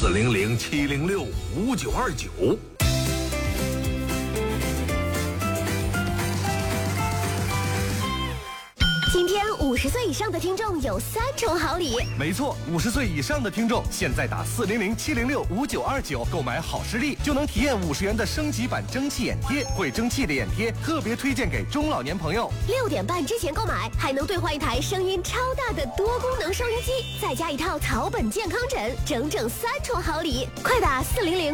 400-706-5929。 今天50岁以上的听众有3重好礼。 没错，50岁以上的听众现在打400-706-5929购买好视力，就能体验50元的升级版蒸汽眼贴，会蒸汽的眼贴特别推荐给中老年朋友。 6点半之前购买，还能兑换一台声音超大的多功能收音机，再加一套草本健康枕，整整3重好礼！快打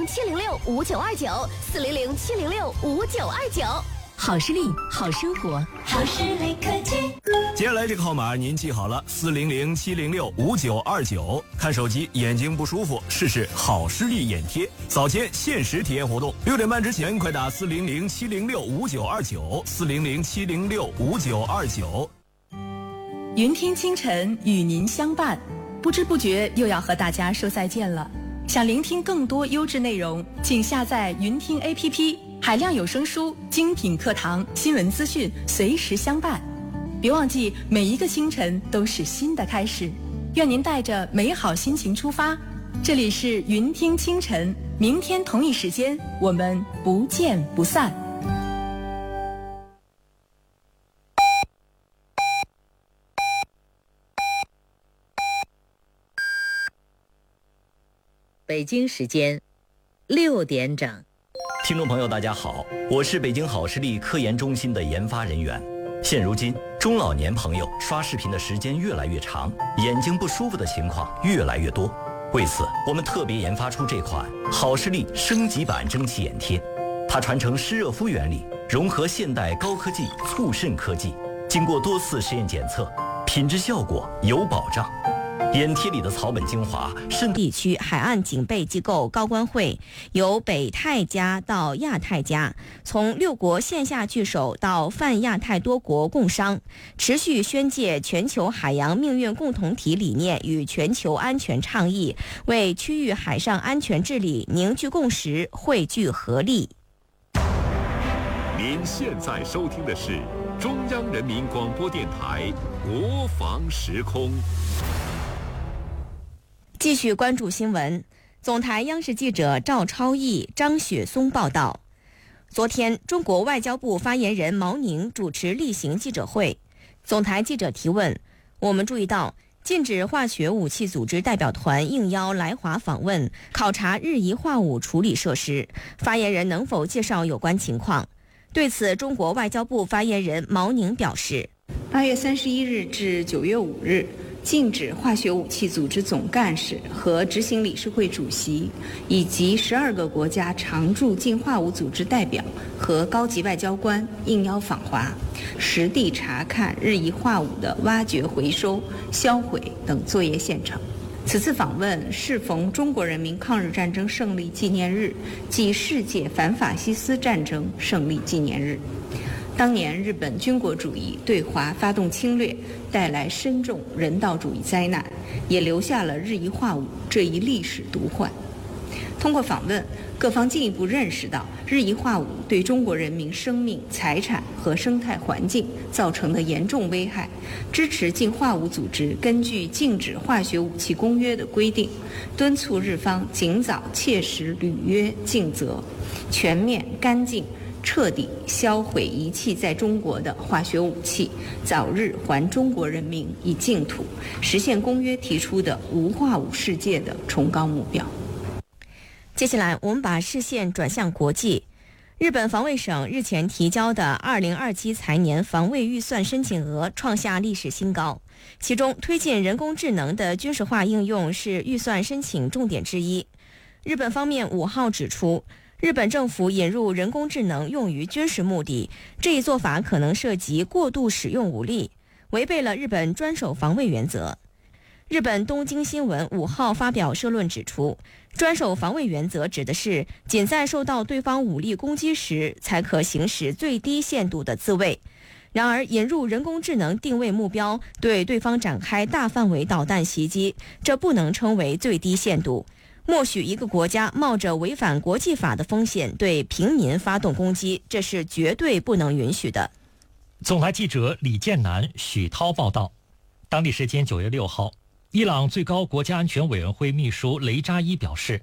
400-706-5929，400-706-5929。 好视力，好生活， 好视力科技。 接下来这个号码您记好了，400-706-5929。看手机眼睛不舒服，试试好视力眼贴，早前限时体验活动，6点半之前快打400-706-5929，400-706-5929。 云听清晨与您相伴，不知不觉又要和大家说再见了。想聆听更多优质内容，请下载云听 APP， 海量有声书、精品课堂、新闻资讯，随时相伴。别忘记，每一个清晨都是新的开始。愿您带着美好心情出发。这里是云听清晨，明天同一时间我们不见不散。 北京时间6点整。 听众朋友大家好，我是北京好视力科研中心的研发人员。现如今中老年朋友刷视频的时间越来越长，眼睛不舒服的情况越来越多，为此我们特别研发出这款好视力升级版蒸汽眼贴。它传承湿热敷原理，融合现代高科技促渗科技，经过多次实验检测，品质效果有保障。眼贴里的草本精华渗地区海岸警备机构高官会由北泰家到亚太家，从6国线下聚首到泛亚太多国共商，持续宣介全球海洋命运共同体理念与全球安全倡议，为区域海上安全治理凝聚共识，汇聚合力。 您现在收听的是中央人民广播电台国防时空。 继续关注新闻，总台央视记者赵超毅、张雪松报道。昨天，中国外交部发言人毛宁主持例行记者会，总台记者提问：我们注意到，禁止化学武器组织代表团应邀来华访问，考察日仪化武处理设施，发言人能否介绍有关情况？对此，中国外交部发言人毛宁表示 ：8月31日至9月5日。禁止化学武器组织总干事和执行理事会主席以及12个国家常驻禁化武组织代表和高级外交官应邀访华，实地查看日仪化武的挖掘、回收、销毁等作业现场。此次访问适逢中国人民抗日战争胜利纪念日暨世界反法西斯战争胜利纪念日。当年日本军国主义对华发动侵略，带来深重人道主义灾难，也留下了日仪化武这一历史毒患。通过访问，各方进一步认识到日仪化武对中国人民生命、财产和生态环境造成的严重危害，支持禁化武组织根据《禁止化学武器公约》的规定，敦促日方尽早切实履约尽责，全面干净彻底销毁遗弃在中国的化学武器，早日还中国人民以净土，实现公约提出的无化武世界的崇高目标。 接下来我们把视线转向国际。日本防卫省日前提交的2027财年防卫预算申请额创下历史新高，其中推进人工智能的军事化应用是预算申请重点之一。日本方面5号指出，日本政府引入人工智能用于军事目的，这一做法可能涉及过度使用武力，违背了日本专守防卫原则。日本东京新闻5号发表社论指出，专守防卫原则指的是仅在受到对方武力攻击时才可行使最低限度的自卫。然而，引入人工智能定位目标，对对方展开大范围导弹袭击，这不能称为最低限度。默许一个国家冒着违反国际法的风险对平民发动攻击，这是绝对不能允许的。 总台记者李建南、许涛报道。当地时间9月6号，伊朗最高国家安全委员会秘书雷扎伊表示，